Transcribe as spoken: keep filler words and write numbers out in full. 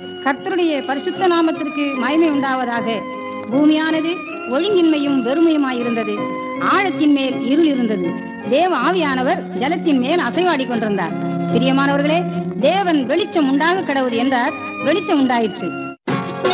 கர்த்தருடைய பரிசுத்த நாமத்திற்கு மகிமை உண்டாவதாக. பூமியானது ஒழுங்கின்மையும் வெறுமையுமாயிருந்தது. ஆழத்தின் மேல் இருள் இருந்தது. தேவ ஆவியானவர் ஜலத்தின் மேல் அசைவாடி கொண்டிருந்தார். பிரியமானவர்களே, தேவன் வெளிச்சம் உண்டாக கடவுள் என்றார். வெளிச்சம் உண்டாயிற்று.